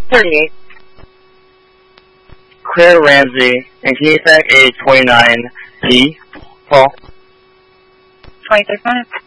38. Claire Ramsey, and KFAC A29P. Paul. 26 minutes.